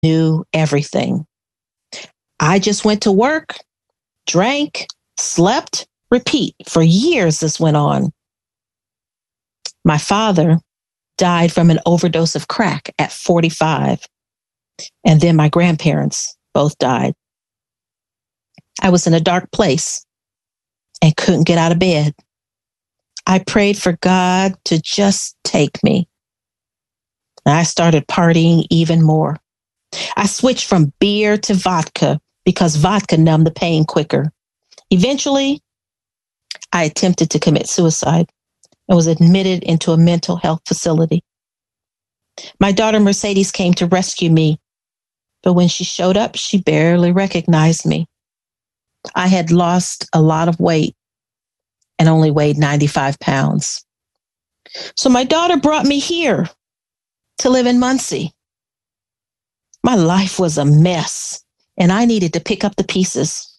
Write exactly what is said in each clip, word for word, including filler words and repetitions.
knew everything. I just went to work, drank, slept, repeat. For years, this went on. My father died from an overdose of crack at forty-five. And then my grandparents both died. I was in a dark place and couldn't get out of bed. I prayed for God to just take me. And I started partying even more. I switched from beer to vodka because vodka numbed the pain quicker. Eventually, I attempted to commit suicide and was admitted into a mental health facility. My daughter Mercedes came to rescue me, but when she showed up, she barely recognized me. I had lost a lot of weight and only weighed ninety-five pounds. So my daughter brought me here to live in Muncie. My life was a mess, and I needed to pick up the pieces.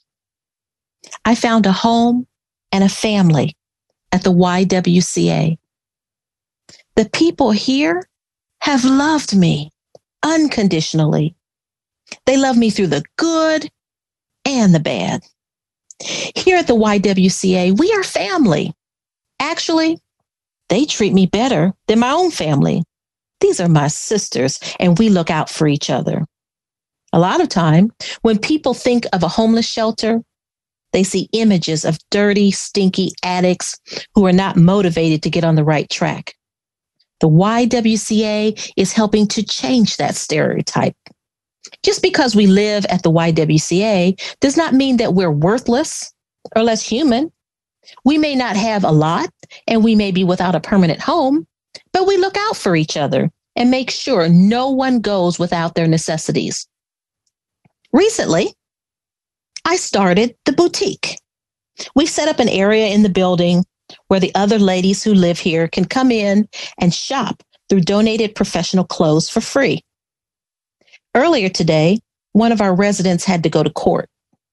I found a home and a family at the Y W C A. The people here have loved me unconditionally. They love me through the good and the bad. Here at the Y W C A, we are family. Actually, they treat me better than my own family. These are my sisters, and we look out for each other. A lot of time, when people think of a homeless shelter, they see images of dirty, stinky addicts who are not motivated to get on the right track. The Y W C A is helping to change that stereotype. Just because we live at the Y W C A does not mean that we're worthless or less human. We may not have a lot, and we may be without a permanent home, but we look out for each other and make sure no one goes without their necessities. Recently, I started the boutique. We've set up an area in the building where the other ladies who live here can come in and shop through donated professional clothes for free. Earlier today, one of our residents had to go to court.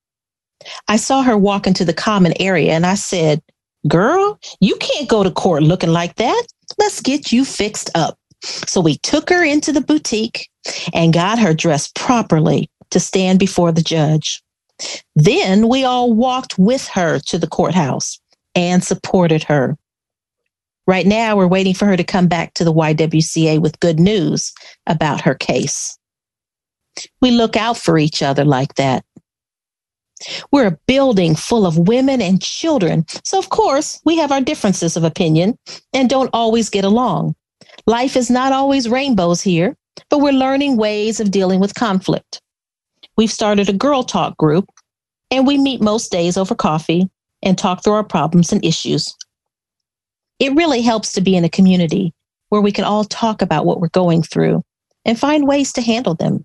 I saw her walk into the common area and I said, "Girl, you can't go to court looking like that. Let's get you fixed up." So we took her into the boutique and got her dressed properly to stand before the judge. Then we all walked with her to the courthouse and supported her. Right now, we're waiting for her to come back to the Y W C A with good news about her case. We look out for each other like that. We're a building full of women and children. So, of course, we have our differences of opinion and don't always get along. Life is not always rainbows here, but we're learning ways of dealing with conflict. We've started a girl talk group, and we meet most days over coffee and talk through our problems and issues. It really helps to be in a community where we can all talk about what we're going through and find ways to handle them.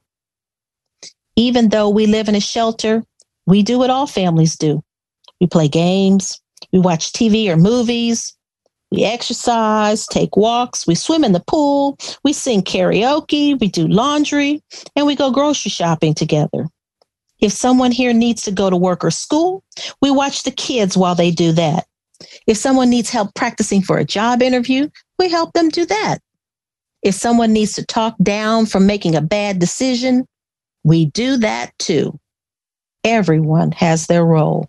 Even though we live in a shelter, we do what all families do. We play games, we watch T V or movies, we exercise, take walks, we swim in the pool, we sing karaoke, we do laundry, and we go grocery shopping together. If someone here needs to go to work or school, we watch the kids while they do that. If someone needs help practicing for a job interview, we help them do that. If someone needs to talk down from making a bad decision, we do that too. Everyone has their role.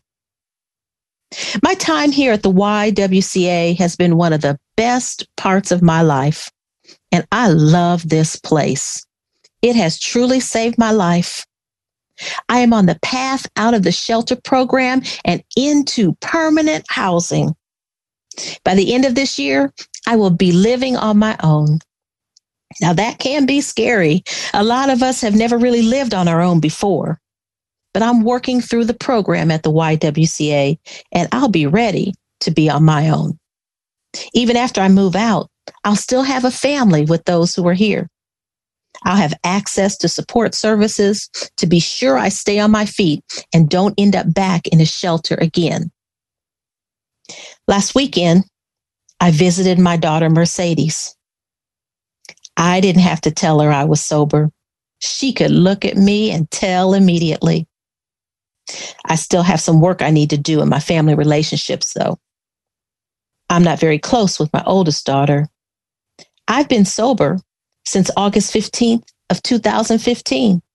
My time here at the Y W C A has been one of the best parts of my life, and I love this place. It has truly saved my life. I am on the path out of the shelter program and into permanent housing. By the end of this year, I will be living on my own. Now, that can be scary. A lot of us have never really lived on our own before. But I'm working through the program at the Y W C A, and I'll be ready to be on my own. Even after I move out, I'll still have a family with those who are here. I'll have access to support services to be sure I stay on my feet and don't end up back in a shelter again. Last weekend, I visited my daughter, Mercedes. I didn't have to tell her I was sober. She could look at me and tell immediately. I still have some work I need to do in my family relationships, though. I'm not very close with my oldest daughter. I've been sober since August fifteenth, of two thousand fifteen.